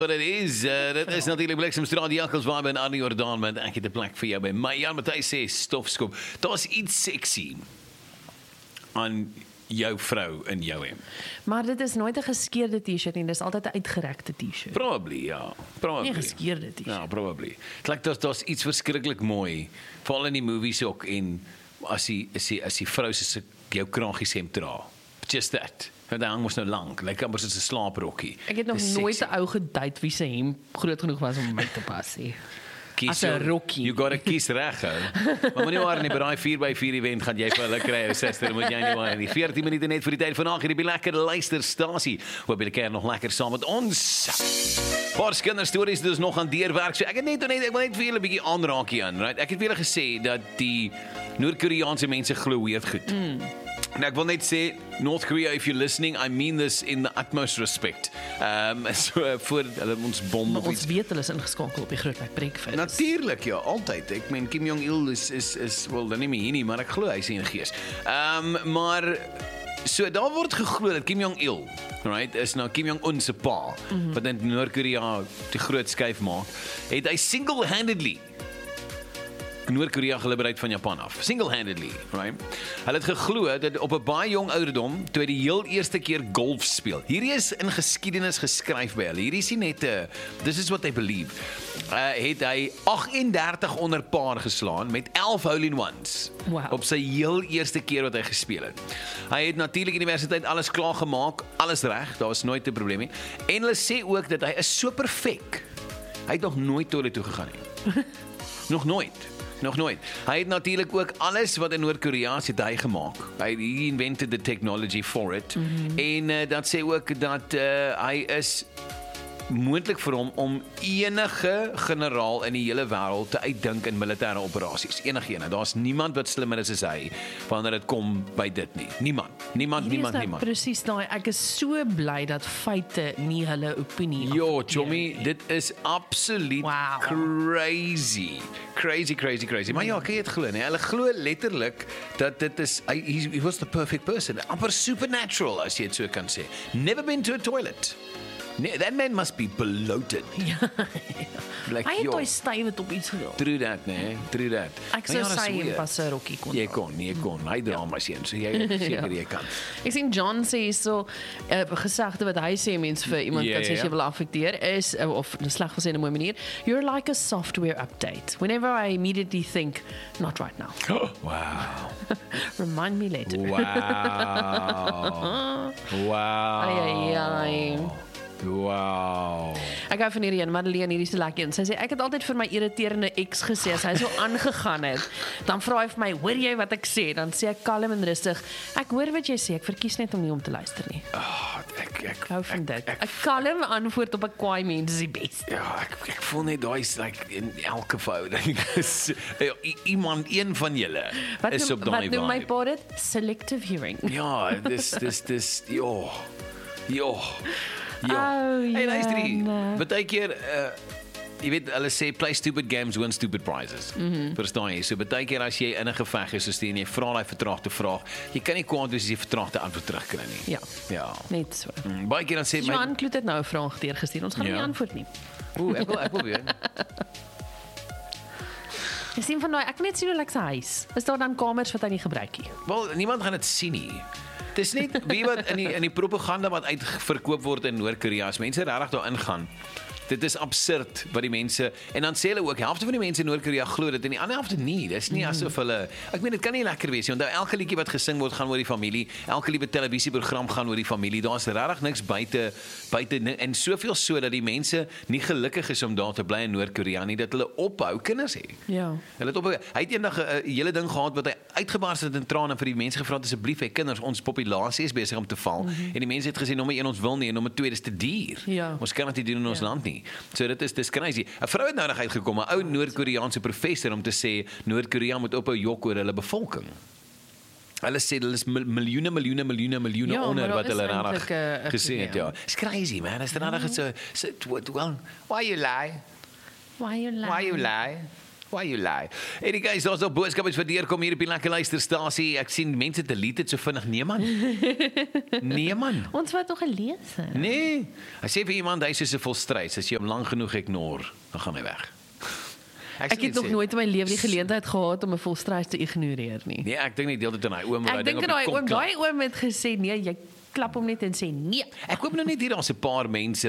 Wat dit is natuurlijk Bliksemstraat, Jakkels Vibe en Arnie Jordaan met ek het 'n plek vir jou by my. Jan Matthys sê stofskop. Daar's iets sexy aan jou vrou in jou hem. Maar dit is nooit 'n geskeurde T-shirt nie, dis altyd 'n uitgerekte T-shirt. Probably, ja. Probably. Nie 'n geskeurde T-shirt. Ja, probably. Dit lyk daar's iets verskriklik mooi, veral in die movies ook en as die vrou se jou kragieshemp dra. Just that. Want hang mos nou lank, lyk amper soos 'n slaaprokkie. Ek het nog nooit 'n ou gedate wie se hemp groot genoeg was om my te pas nie. As 'n rokkie. You gotta kies reg hou. Maar moenie waar nie, by daai 4x4 event gaan jy vir hulle kry, ou suster, moet jy nie waar nie. 14 minute net vir die tyd vanaand hierdie lekker luisterstasie. Hoop julle keer nog lekker saam met ons. Paar kinderstories dus nog aan deurwerk. So ek wil net vir julle 'n bietjie aanraak hier aan, right? Ek het vir julle gesê dat die Noord-Koreaanse mense glo weird goed. En ek wil net sê, North Korea, if you're listening, I mean this in the utmost respect. So voor hulle ons bom Maar ons weet hulle is ingeskakel op die Grootweg Breakfast. Natuurlik, ja, altyd. Ek meen Kim Jong-il is wel dan nie meer hier nie, maar ek glo hy is in die gees. Maar so daar word geglo dat Kim Jong-il, right, is nou Kim Jong-un se pa, wat in Noord-Korea die groot skuif maak, het hy single-handedly Noord-Korea gelibereer van Japan af. Single-handedly, right? Hulle het geglo dat op 'n baie jong ouderdom, toe hy die heel eerste keer golf speel. Hierdie is in geskiedenis geskryf by hulle. Hierdie is nie net this is what they believe. Het hy 38 onder paar geslaan met 11 hole-in-ones. Wow. Op sy heel eerste keer wat hy gespeel het. Hy het natuurlik universiteit alles klaar gemaak, alles reg, daar was nooit 'n probleem nie. En hulle sê ook dat hy is so perfek. Hy het nog nooit toilet toe gegaan nie. Nog nooit. Hy het natuurlik ook alles wat in Noord-Korea het hy gemaak. He invented the technology for it. En dat sê ook dat hy is moontlik vir hom om enige generaal in die hele wêreld te uitdink in militêre operasies. Enigeen. Daar's niemand wat slimmer is as hy wanneer dit kom by dit nie. Niemand. Presies daai. Ek is so bly dat feite nie hulle opinie Jo, Chommy, dit is absoluut crazy. Maar ja, kan jy dit glo nie? Hulle glo letterlik dat dit is he was the perfect person. Amper supernatural as jy dit so kan sê. Never been to a toilet. That man must be bloated. Like, hy het daai stywe op iets gedra. True that. Ek sou sy pas 'n rokkie kon. Jy kon. Hy dra maar sien, so jy seker jy kan. Ek sien John sê so gesegde wat hy sê mense vir iemand kan sê jy wil affekteer is of sleg gesê in 'n mooi manier. You're like a software update. Whenever I immediately think not right now. Wow. Remind me later. Wow. Wow. Ek hou van hierdie een, Madeleine, hierdie is lekker een. Sy sê, ek het altyd vir my irriterende ex gesê, as hy so aangegaan het, dan vra hy vir my, hoor jy wat ek sê? Dan sê ek kalm en rustig, ek hoor wat jy sê, ek verkies net om nie om te luister nie. Ek hou van dit. Ek kalm antwoord op 'n kwaai mens is die beste. Ja, ek voel net daai is like in elke verhouding is iemand, een van julle is op daai vibe. Wat noem my pa dit? Selective hearing. Ja, dis ja. Hey, luister hier. Baie keer jy weet, hulle sê play stupid games, win stupid prizes. Verstaan jy? So baie keer as jy in 'n geveg is, so steen jy vra daai vertraagde vraag. Jy kan nie kwaad wees as jy vertraagde antwoord terugkry nie. Ja. Net so. Baie keer dan sê my Johan Kloet het nou 'n vraag deurgestuur. Ons gaan nie antwoord nie. Ek wil weer. Ek sien van daai, ek net sien hoe lyk sy huis. Is daar dan kamers wat hy nie gebruik nie? Wel, niemand gaan dit sien nie. Dis net wie wat in die propaganda wat uitverkoop word in Noord-Korea, as mense regtig daarin gaan. Dit is absurd wat die mense, en dan sê hulle ook, helfte van die mense in Noord-Korea glo dit en die ander helfte nie. Dis nie asof hulle, ek meen dit kan nie lekker wees nie. Onthou elke liedjie wat gesing word gaan oor die familie, elke liewe televisieprogram gaan oor die familie. Daar's regtig niks buite en soveel so dat die mense nie gelukkig is om daar te bly in Noord-Korea nie, dat hulle ophou kinders hê. Ja. Hulle het ophou. Hy het eendag 'n hele ding gehad wat hy uitgebars het in trane vir die mense gevra het, asseblief hê kinders, ons populasie is besig om te val. En die mense het gesê nommer 1 ons wil nie en nommer 2 dis te duur. Ja. Ons kan dit nie doen in ons land nie. So dis crazy. 'n Vrou het nou nog uitgekom, 'n ou Noord-Koreaanse professor om te sê Noord-Korea moet ophou jok oor hulle bevolking. Hulle sê hulle is miljoene onder wat hulle regtig gesê het, ja. It's crazy, man. Is regtig so well, why you lie? Why you lie? Hey die guys, daar's al boodskappe vir deurkom hier op die lekker luisterstasie. Ek sien mense delete dit so vinnig. Nee man. Nee man. Ons wat nog gelees het. Nee. Hy sê vir iemand hy is so volstrys, as jy hom lank genoeg ignore, dan gaan hy weg. Ek het nog nooit in my lewe die geleentheid gehad om 'n volstrys te ignoreer nie. Nee, ek dink nie deel dit in hy oom wat Ek dink daai oom het gesê nee, jy klap hom net en sê nee. Ek hoop nou net hier daar's 'n paar mense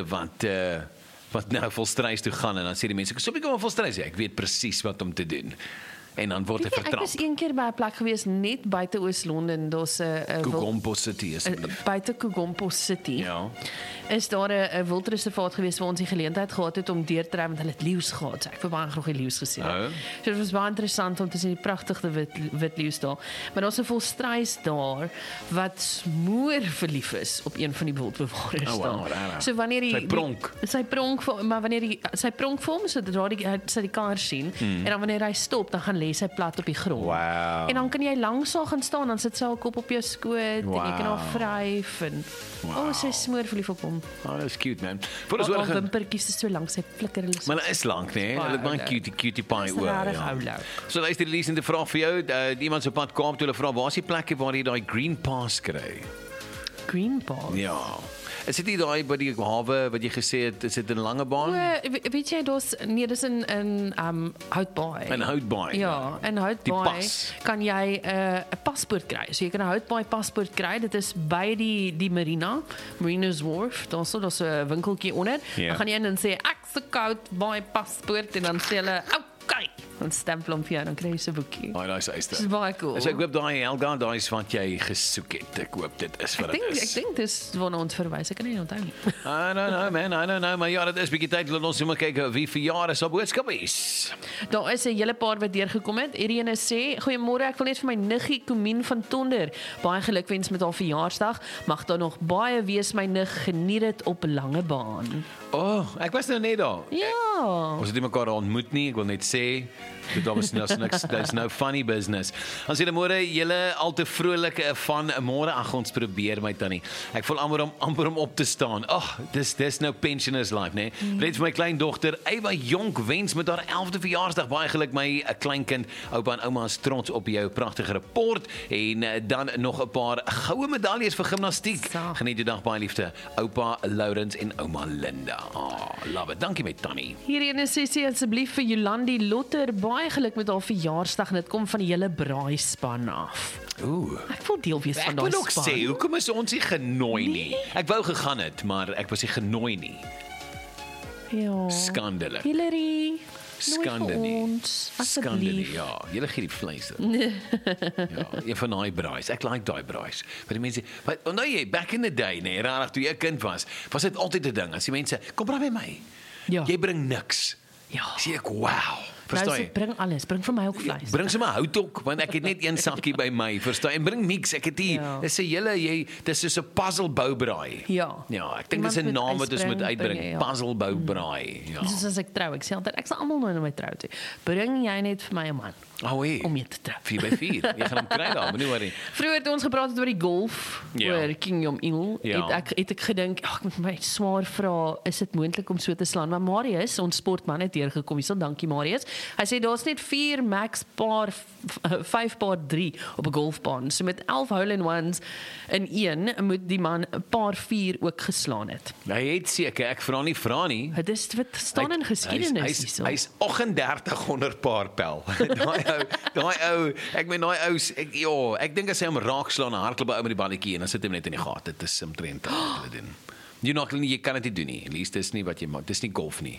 wat nou volstrys toe gaan en dan sê die mense, "So ek kom volstrys." Ja, ek weet presies wat om te doen. En dan word hy vertrap. Ek was een keer by 'n plek gewees net buite Oos-London, daar's 'n Kugompo City is dit. Buite Kugompo City. Ja. Is daar 'n wildreservaat gewees waar ons die geleentheid gehad het om deur te ry met hulle leeu's gehad. So ek het baie graag die leeu's gesien. Oh. So dit was baie interessant om te sien die pragtige wit leeu's daar. Maar daar's 'n volstrys daar wat smoor verlief is op een van die wildbewaarders daar. So wanneer sy pronk, maar wanneer sy pronk vir hom, sodra sy die kar sien en dan wanneer hy stop, dan gaan lê sy plat op die grond. Wow. En dan kan jy langs haar gaan staan, dan sit sy haar kop op jou skoot en jy kan haar vryf en sy smoor verlief op hom. Oh, that's cute man. Voor ons Al oor gaan. wimpertjies is so lank, sy flikker hulle. Maar dit is lank, nee. Hulle het baie cutie pie oor. Ja. So luister die leasende vraag vir jou. Iemand so pad Kaap toe, hulle vra, waar is die plekke waar jy daai green pass kry? Green pass? Ja. Is dit nie daai by die hawe wat jy gesê het, is dit 'n lange baan? Weet jy, dis in Houtbaai. In Houtbaai. Ja, in Houtbaai kan jy 'n paspoort kry. So jy kan 'n Houtbaai paspoort kry. Dit is by die Marina's Wharf. Daar's 'n winkeltjie onder. Dan gaan jy in en sê ek's 'n Houtbaai paspoort en dan sê hulle, "Okay." Dan stempel hom vir jou, dan kry jy so 'n boekie. Daai is eiste. Dis baie cool. So ek hoop daai Helga, daai is wat jy gesoek het. Ek hoop dit is wat dit is. Ek dink dis waarna ons verwys. Ek kan nie onthou nie. I don't know man, I don't know. Maar ja, dit is bietjie tyd laat ons net kyk wie verjaar is op boodskap is. Daar is 'n hele paar wat deurgekom het. Irene sê, "Goeiemôre, ek wil net vir my niggie Komien van Tonder baie gelukwens met haar verjaarsdag. Mag daar nog baie wees my nig. Geniet dit op 'n lange baan." Ek was nou net daar. Ja. Ons het nie mekaar ontmoet nie, ek wil net sê dit was niks, there's no funny business. Ons sê môre julle al te vrolik van môre ag ons probeer my tannie. Ek voel amper om op te staan. Dis nou pensioners life, né? Net vir my kleindogter, Ewa Jonk wens met haar 11de verjaarsdag baie geluk my kleinkind. Oupa en ouma is trots op jou pragtige rapport en dan nog 'n paar goue medaljes vir gimnastiek. Geniet die dag baie liefde. Oupa Lourens en ouma Linda. Love it. Dankie my tannie. Hierdie sessie asseblief vir Jolandi Lotter. Baie geluk met haar verjaarsdag en dit kom van die hele braaispan af. Ek wil deel wees van daai span. Ek wil ook sê, hoekom is ons nie genooi nie? Ek wou gegaan het, maar ek was nie genooi nie. Ja. Skandale. Hillary. Skandale. Asseblief. Ja, julle gee die vleis. Ja, een van daai braais. Ek like daai braais. Maar die mense, onthou jy, back in the day, nee, rarig toe jy 'n kind was dit altyd 'n ding. As die mense, kom braai by my. Ja. Jy bring niks. Ja. Sê ek, wow. Verstaan jy? Bring alles, bring vir my ook vleis. Bring sommer hout ook, want ek het net een sakkie by my, verstaan? En bring mix, ek het hier. Dis 'n hele dis soos 'n puzzle boubraai. Ja. Ja, ek dink dis 'n naam wat ons moet uitbring. Puzzle boubraai. Ja. Dis as ek trou, ek sê altyd ek sal almal nou na my trou toe. Bring jy net vir my 'n man. Om mee te trou. 4x4. Jy gaan hom kry daar, moenie worry. Vroeër het ons gepraat oor die golf, oor King Jong-il. Het ek gedink, ek moet my swaar vra, is dit moontlik om so te slaan? Maar Marius, ons sportman het deurgekom. Hierso, dankie Marius. Hy sê daar's net 4 max paar 5 paar 3 op 'n golfbaan. So met 11 hole-in-ones in een moet die man 'n paar 4 ook geslaan het. Hy het seker, ek vra nie. Dit is wat staan in geskiedenis hierso. Hy's 3800 paar pel. Daai ou, ek meen daai ou, ek dink as hy hom raakslaan, hardloop by ou met die balletjie en dan sit hy net in die gat. Dit is omtrent wat hulle doen. Jy kan dit nie doen nie. At least dis nie wat jy maak. Dis nie golf nie.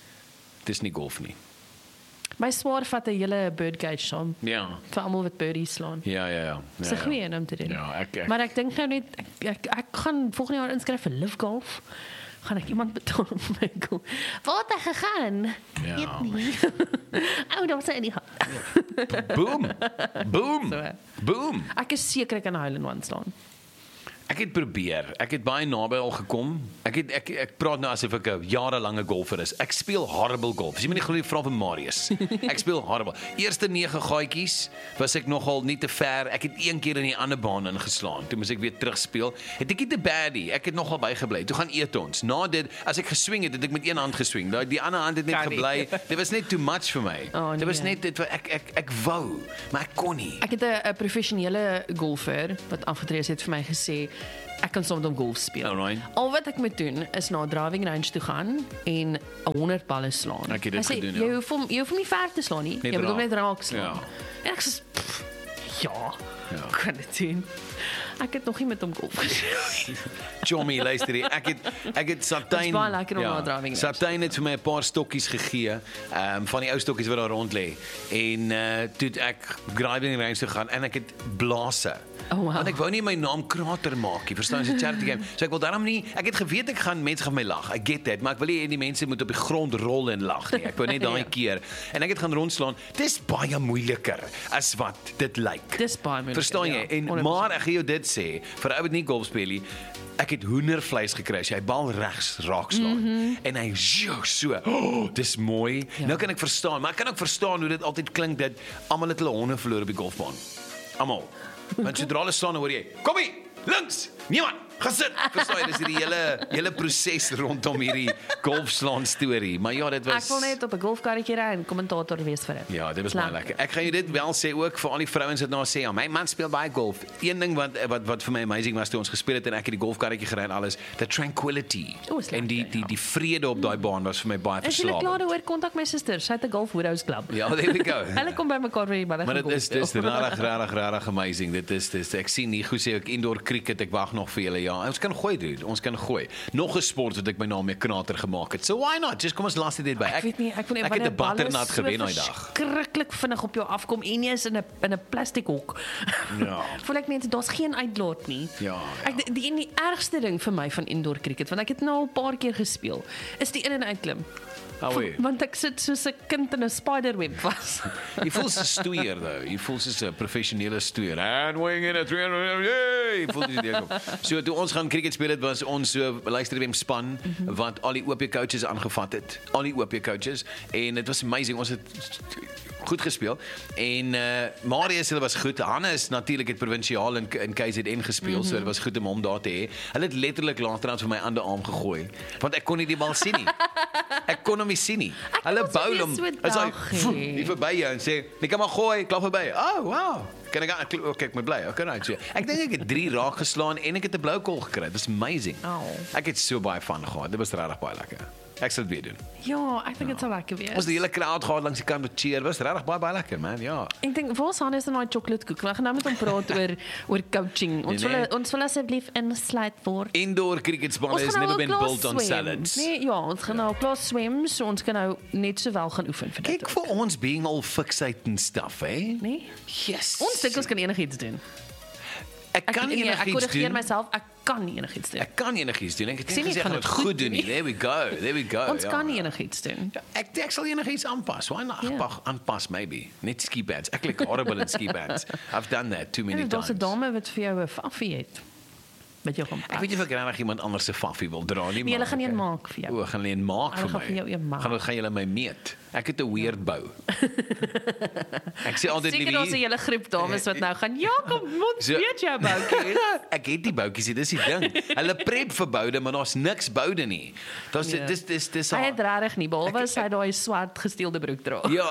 My swaar vat 'n hele birdcage saam. Ja. Vir almal wat birdies slaan. Ja. Dis 'n goeie om te doen. Ja, maar ek dink nou net ek gaan volgende jaar inskryf vir Live Golf. Gaan ek iemand betaal om my golf. Waar het hy gegaan? Ja. Weet nie. Daar was hy in die Boom. Ek is seker ek kan hole-in-one slaan. Ek het probeer. Ek het baie naby al gekom. Ek praat nou asof ek 'n jarelange golfer is. Ek speel horrible golf. As jy my nie glo, vra vir Marius. Ek speel horrible. Eerste 9 gaatjies was ek nogal nie te ver. Ek het een keer in die ander baan ingeslaan. Toe moes ek weer terugspeel. Het ek nie te baddie. Ek het nogal bygebly. Toe gaan eet ons. Na dit, as ek geswing het ek met een hand geswing. Die ander hand het net gebly. Dit was net too much vir my. Dit was net ek wou, maar ek kon nie. Ek het 'n professionele golfer wat afgetree het vir my gesê ek kan saam met hom golf speel. Alright. Al wat ek moet doen is na 'n driving range toe gaan en 100 balle slaan. Ek het dit gedoen, ja. Jy hoef nie ver te slaan nie. Jy moet hom net raak slaan. Ja. En ek sê ja, kan dit doen. Ek het nog nie met hom golf gespeel. Chommy, luister hier. Ek het Satijn. Baie lekker om na driving range. Satijn het vir my 'n paar stokkies gegee, van die ou stokkies wat daar rond lê. En toe het ek driving range toe gaan en ek het blaase. Oh, wow. Want ek wou nie my naam krater maak nie. Verstaan jy, 'n charity game. So ek wil daarom nie, ek het geweet mense gaan my lag. I get that, maar ek wil nie die mense moet op die grond rol en lag nie. Ek wou net daai keer. En ek het gaan rondslaan. Dis baie moeiliker as wat dit lyk. Dis baie moeiliker. Verstaan jy? En 100%. maar ek gaan jou dit sê, vir 'n ou wat nie golf speel nie, ek het hoendervleis gekry as jy bal regs raakslaan. En hy so, dis mooi. Ja. Nou kan ek verstaan, maar ek kan ook verstaan hoe dit altyd klink dat almal het hulle honde verloor op die golfbaan. Almal. Want sodra hulle staan, hoor jy, kom hier, links, niemand, gesit. Verstaan jy, dis hierdie hele proses rondom hierdie golfslaan storie. Maar ja, dit was... Ek wil net op 'n golfkarretjie ry en kommentator wees vir dit. Ja, dit was baie lekker. Ek gaan jou dit wel sê ook vir al die vrouens wat nou sê, ja, my man speel baie golf. Een ding wat vir my amazing was toe ons gespeel het en ek het die golfkarretjie gery en alles, the tranquility. En die vrede op daai baan was vir my baie Is jy klaar verslawend. daaroor? Kontak my suster. Sy het 'n Golf Widows Club. Ja, there we go. Hulle kom by mekaar vir die middag. Maar dit is regtig amazing. Dit is ek sien hier goed sê ek indoor cricket, ek wag nog vir julle. Ja, ons kan gooi dude, ons kan gooi. Nog 'n sport wat ek my naam mee krater gemaak het. So why not? Just kom ons las dit by. Ek weet nie, ek wil nie ek het 'n butternut gewen daai dag. Skrikkelik vinnig op jou afkom en jy is in 'n plastiek hok. Ja. Voel ek net daar's geen uitlaat nie. Ja. Ek die ergste ding vir my van indoor cricket, want ek het nou al 'n paar keer gespeel, is die in en uitklim. Want ek sit soos 'n kind in 'n spiderweb vas. Jy voel soos 'n stoeier though. Jy voel soos 'n professionele stoeier. And wing in a 300. Jy voel dit deur kom. So toe ons gaan cricket speel het, was ons so luisterwem span wat al die OP coaches aangevat het. Al die OP coaches en dit was amazing. Ons het goed gespeel en Marius hulle was goed. Hannes natuurlik het provinsiaal in KZN gespeel, so dit was goed om hom daar te hê. Hulle het letterlik later aan vir my ander arm gegooi, want ek kon nie die bal sien nie. Ek kon hom nie sien nie. Hulle bou hom. Hy verby jou en sê, "Jy kan maar gooi, klap verby." Oh, wow. Kan ek my bly. Okay, right. So, ek dink ek het 3 raak geslaan en ek het 'n blou kol gekry. Dit was amazing. Ek het so baie van gehad. Dit was regtig baie lekker. Ek sal dit weer doen. Ja, ek dink dit sal lekker wees. Ons die hele crowd gehad langs die kant met cheer. Was regtig baie lekker, man. Ja. Ek dink waar staan is in daai chocoladekoek. We gaan nou met hom praat oor coaching. Ons wil asseblief insluit word. Indoor cricket span has never been built on salads. Nee, ja, ons gaan nou klas swem, so ons kan nou net sowel gaan oefen vir dit. Kyk vir ons being all fixate and stuff, eh? Nee. Yes. Ons dink ons kan enigiets doen. Ek korrigeer myself, ek kan nie enigiets doen. Ek kan enigiets doen. Ek het sê nie gesê ek gaan dit goed doen nie. There we go. Ons kan nie enigiets doen. Ek sal enigiets aanpas. Why not? Aanpas maybe. Net ski bands. Ek like horrible in ski bands. I've done that too many times. Daar's 'n dame wat vir jou 'n faffie het. Met jou gaan pas. Ek weet nie of ek regtig iemand anders se faffie wil dra nie, maar hulle gaan een maak vir jou. Gaan hulle een maak vir my. Gaan jou een maak. Gaan julle my meet. Ek het 'n weird bou. Ek sê altyd nie. Seker daar's 'n hele groep dames wat nou gaan, "Ja, kom ons weet jou boutjies." Ek het die boutjies, dis die ding. Hulle prep vir boude, maar daar's niks boude nie. Dis Hy het regtig nie, behalwe as hy daai swart gesteelde broek dra. Ja.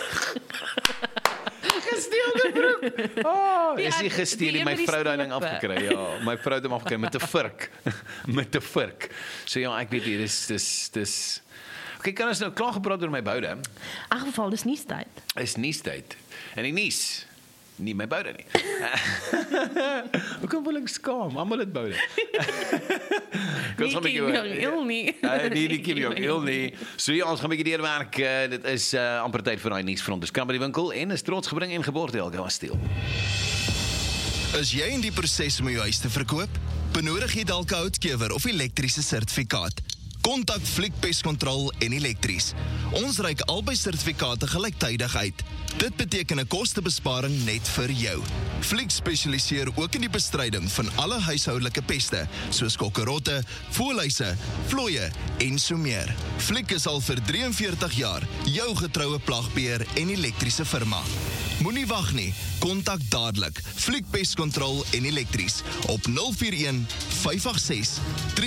Gesteelde broek. Is nie gesteel, my vrou daai ding afgekry. Ja, my vrou het hom afgekry met 'n vurk. Met 'n vurk. So ja, ek weet nie, dis Okay, kan ons nou klaar gepraat oor my boude? In elk geval, dis nuustyd. Is nuustyd. En die nuus, nie my boude nie. Hoe kan ek skaam? Almal het boude. Nie Kim Jong-il nie. Nie Kim Jong-il nie. So ja, ons gaan 'n bietjie deurwerk. Dit is amper tyd vir daai nuusfront. Dis kan by die winkel en is trots gebring en geborg deur Elke Steel. Is jy in die proses om jou huis te verkoop? Benodig jy dalk 'n houtkewer of elektriese sertifikaat? kontak Fliek Pestkontrol en Elektries. Ons reik albei sertifikate gelyktydig uit. Dit beteken 'n kostebesparing net vir jou. Fliek spesialiseer ook in die bestryding van alle huishoudelike peste, soos kokkerotte, voëlhuise, vlooie en so meer. Fliek is al vir 43 jaar jou getroue plagbeheer en elektriese firma. Moenie wag nie, kontak dadelik Fliek Pestkontrol en Elektries op 041 586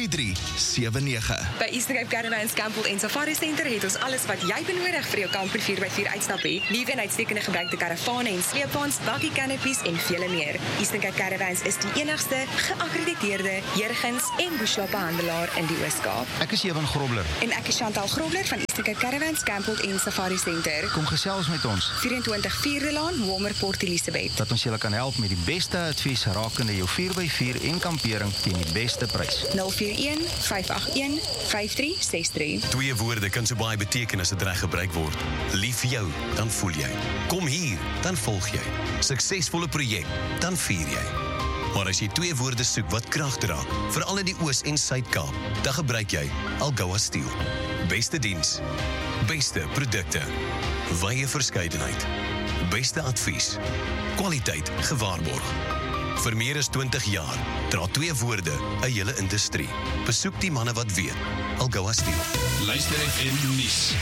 3379. By Eastern Cape Caravans Campbell en Safari Center het ons alles wat jy benodig vir jou kamper 4x4 uitstap het. Nuwe en uitstekende gebruikte karavane en sleepwaens, bakkie canopies en vele meer. Eastern Cape Caravans is die enigste geakkrediteerde jurgens en bushwapenhandelaar in die Oos-Kaap. Ek is Ewan Grobler. En ek is Chantal Grobler van Eastern Cape Caravans Campbell en Safari Center. Kom gesels met ons. 24 Vierde Laan, Walmer, Port Elizabeth. Dat ons julle kan help met die beste advies rakende jou 4x4 en kampering teen die beste prys. 041 581 5363. Twee woorde kan so baie beteken as dit reg gebruik word. Lief jou, dan voel jy. Kom hier, dan volg jy. Suksesvolle projek, dan vier jy. Maar as jy twee woorde soek wat krag dra, veral in die Oos- en Suid-Kaap, dan gebruik jy Algoa Steel. Beste diens, beste produkte, wye verskeidenheid, beste advies, kwaliteit gewaarborg. Vir meer as 20 jaar dra twee woorde 'n hele industrie. Besoek die manne wat weet. Algoa Steel. Luister FM nuus.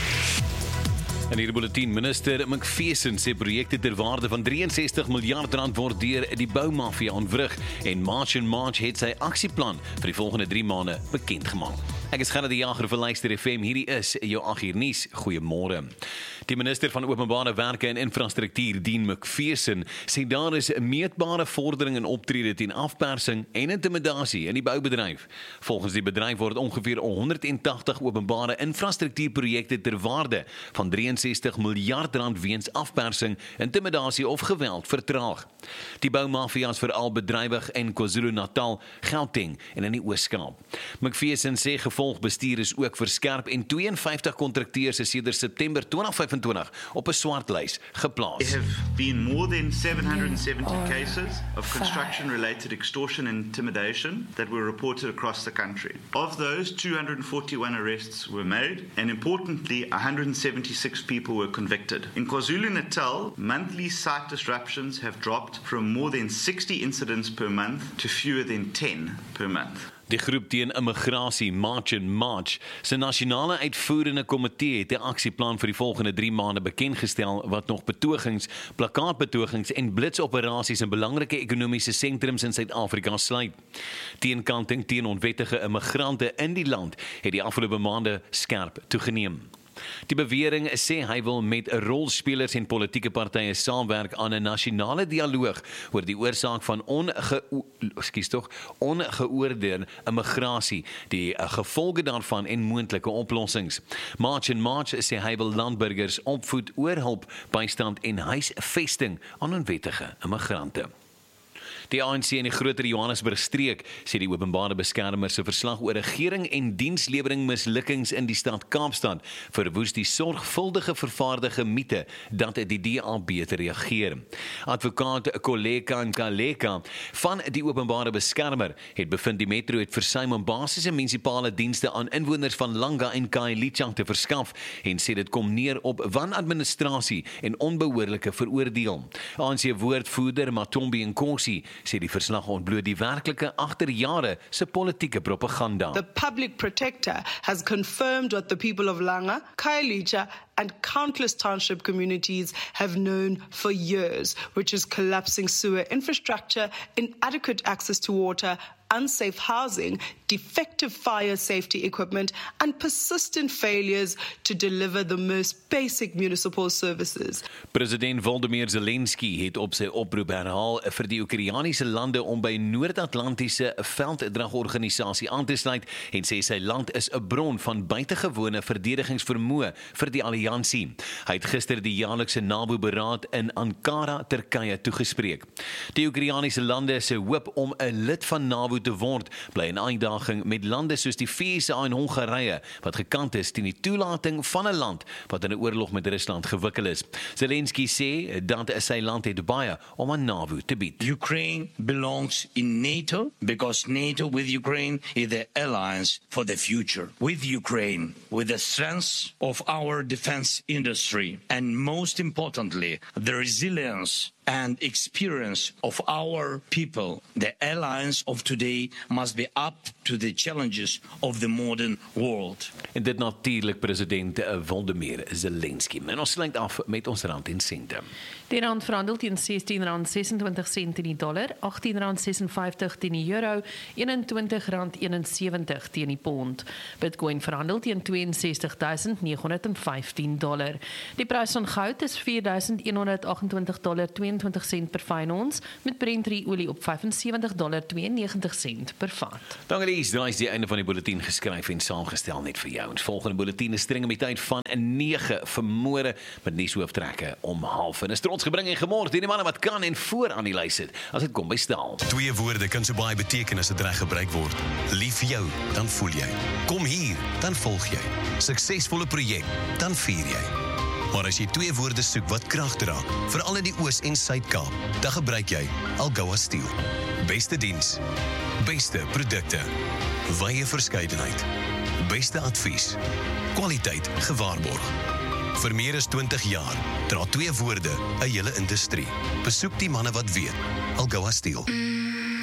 In hierdie bulletin, minister McPherson sê projekte ter waarde van 63 miljard rand word deur die boumafia ontwrig en March het sy aksieplan vir die volgende 3 maande bekend gemaak. Ek is Gerard die Jager vir Luister FM. Hierdie is jou 8 uur nuus. Goeiemôre. Die minister van Openbare Werke en Infrastruktuur, Dean McPherson, sê daar is 'n meetbare vordering in optrede teen afpersing en intimidasie in die boubedryf. Volgens die bedryf word ongeveer 180 openbare infrastruktuurprojekte ter waarde van 63 miljard rand weens afpersing, intimidasie of geweld vertraag. Die boumafia is veral bedrywig in KwaZulu-Natal, Gauteng en in die Oos-Kaap. McPherson sê gevolgbestuur is ook verskerp en 52 kontrakteurs is sedert September 2025 op 'n swartlys geplaas. There have been more than 770 cases of construction-related extortion and intimidation that were reported across the country. Of those, 241 arrests were made, and importantly, 176 people were convicted. In KwaZulu-Natal, monthly site disruptions have dropped from more than 60 incidents per month to fewer than 10 per month. Die groep teen immigrasie, March, se nasionale uitvoerende komitee het 'n aksieplan vir die volgende 3 maande bekendgestel wat nog betogings, plakkaatbetogings en blitsoperasies in belangrike ekonomiese sentrums in Suid-Afrika sluit. Teenkanting teen onwettige immigrante in die land het die afgelope maande skerp toegeneem. Die bewering sê hy wil met rolspelers en politieke partye saamwerk aan 'n nasionale dialoog oor die oorsaak van ongeoordeelde immigrasie, die gevolge daarvan en moontlike oplossings. March sê hy wil landburgers opvoed oor hulp, bystand en huisvesting aan onwettige immigrante. Die ANC in die groter Johannesburg streek sê die openbare beskermer se verslag oor regering en dienslewering mislukkings in die stad Kaapstad verwoes die sorgvuldige vervaardige mite dat die DA beter reageer. Advokaat Koleka Nkaleka van die openbare beskermer het bevind die metro het versuim om basiese munisipale dienste aan inwoners van Langa en Khayelitsha te verskaf en sê dit kom neer op wanadministrasie en onbehoorlike veroordeel. ANC woordvoerder Matombi Nkosi sê die verslag ontbloot die werklike agterjare se politieke propaganda. The public protector has confirmed what the people of Langa, Khayelitsha and countless township communities have known for years, which is collapsing sewer infrastructure, inadequate access to water, unsafe housing, defective fire safety equipment, and persistent failures to deliver the most basic municipal services. President Volodymyr Zelensky het op sy oproep herhaal vir die Oekraïense lande om by Noord-Atlantiese Velddragorganisasie aan te sluit en sê sy land is 'n bron van buitengewone verdedigingsvermoë vir die alliansie. Hy het gister die jaarlikse NAVO-beraad in Ankara, Turkye toegespreek. Die Oekraïense lande se hoop om 'n lid van NAVO te word bly 'n uitdaging uitdaging met lande soos die VSA en Hongarye wat gekant is teen die toelating van 'n land wat in 'n oorlog met Rusland gewikkel is. Zelensky sê dat sy land het baie om aan NAVO te bied. Ukraine belongs in NATO because NATO with Ukraine is the alliance for the future. With Ukraine, with the strength of our defense industry, and most importantly, the resilience and experience of our people, the alliance of today must be up to the challenges of the modern world. En dit natuurlik president Volodymyr Zelensky. En ons sluit af met ons rand en sente. Die rand verhandel teen R16.26 teen die dollar, R18.56 teen die euro, R21.71 teen die pond. Bitcoin verhandel teen $62,915. Die prys van goud is $4,128.22 per fyn ons, met Brent olie op $75.92 per vat. Dankie Lies, daai is die einde van die bulletin geskryf en saamgestel net vir jou. Ons volgende bulletin is streng met die tyd van 9 vanmôre met nuushooftrekke om 0:30. En is trots gebring en gemors deur die manne wat kan en voor aan die lys sit as dit kom by staal. 2 woorde kan so baie beteken as dit reg gebruik word. Lief jou, dan voel jy. Kom hier, dan volg jy. Suksesvolle projek, dan vier jy. Maar as jy 2 woorde soek wat krag dra, veral in die Oos- en Suid-Kaap, dan gebruik jy Algoa Steel. Beste diens, beste produkte, wye verskeidenheid, beste advies, kwaliteit gewaarborg. Vir meer as 20 jaar dra 2 woorde 'n hele industrie. Besoek die manne wat weet. Algoa Steel.